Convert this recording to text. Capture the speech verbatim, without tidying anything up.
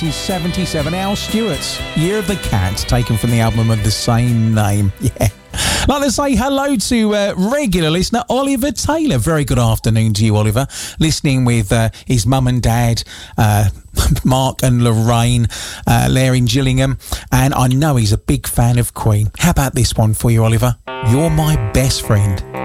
seventy-seven, Al Stewart's Year of the Cat, taken from the album of the same name. Yeah. I'd like to say hello to uh, regular listener Oliver Taylor. Very good afternoon to you, Oliver. Listening with uh, his mum and dad, uh, Mark and Lorraine, uh, Larry in Gillingham. And I know he's a big fan of Queen. How about this one for you, Oliver? You're my best friend.